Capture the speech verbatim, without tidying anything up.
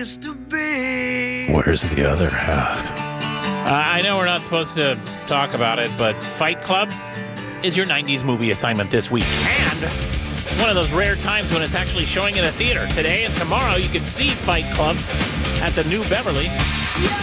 used to be. Where's the other half? Uh, I know we're not supposed to talk about it, but Fight Club is your nineties movie assignment this week. And it's one of those rare times when it's actually showing in a theater. Today and tomorrow, you can see Fight Club at the New Beverly.